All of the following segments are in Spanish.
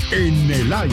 en el aire.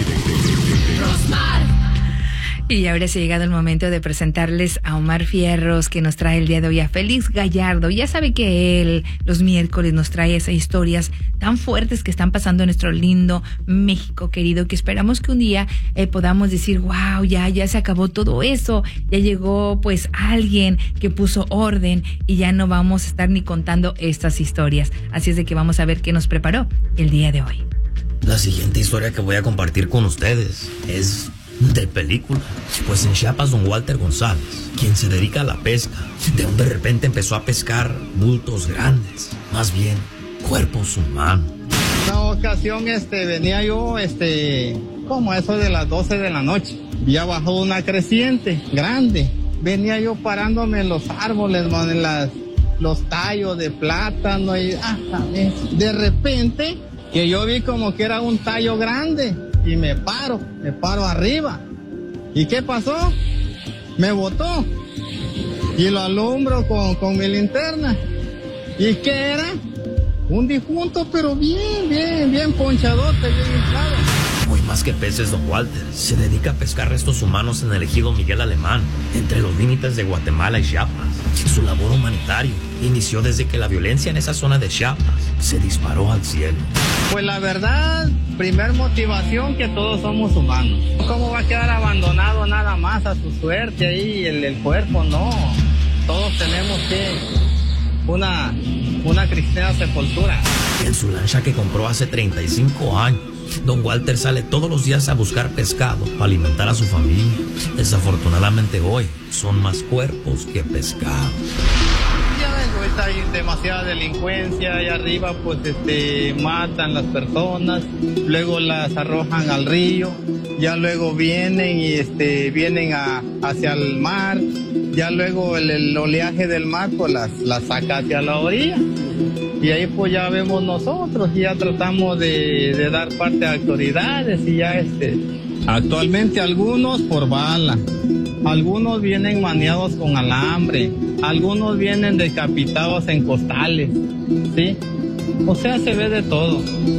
Y ahora sí ha llegado el momento de presentarles a Omar Fierros, que nos trae el día de hoy a Félix Gallardo. Ya sabe que él los miércoles nos trae esas historias tan fuertes que están pasando en nuestro lindo México querido, que esperamos que un día podamos decir, wow, ya se acabó todo eso, ya llegó pues alguien que puso orden y ya no vamos a estar ni contando estas historias. Así es de que vamos a ver qué nos preparó el día de hoy. La siguiente historia que voy a compartir con ustedes es de película. Pues en Chiapas, don Walter González, quien se dedica a la pesca, de repente empezó a pescar bultos grandes, más bien cuerpos humanos. Una ocasión venía yo como eso de las 12 de la noche. Ya bajó una creciente grande. Venía yo parándome en los árboles, man, en los tallos de plátano y de repente que yo vi como que era un tallo grande. Y me paro arriba. ¿Y qué pasó? Me botó. Y lo alumbro con mi linterna. ¿Y qué era? Un difunto, pero bien ponchadote, bien inflado. Muy más que peces, don Walter se dedica a pescar restos humanos en el ejido Miguel Alemán, entre los límites de Guatemala y Chiapas. Su labor humanitaria inició desde que la violencia en esa zona de Chiapas se disparó al cielo. Pues la verdad, primer motivación, que todos somos humanos. ¿Cómo va a quedar abandonado nada más a su suerte ahí el cuerpo? No, todos tenemos que una cristiana sepultura. En su lancha que compró hace 35 años, don Walter sale todos los días a buscar pescado para alimentar a su familia. Desafortunadamente hoy son más cuerpos que pescado. Ya ves, ahorita hay demasiada delincuencia y arriba pues matan las personas, luego las arrojan al río, ya luego vienen y vienen hacia el mar, ya luego el oleaje del mar pues las saca hacia la orilla. Y ahí pues ya vemos nosotros y ya tratamos de dar parte a autoridades y ya actualmente algunos por bala, algunos vienen maniados con alambre, algunos vienen decapitados en costales, ¿sí? O sea, se ve de todo.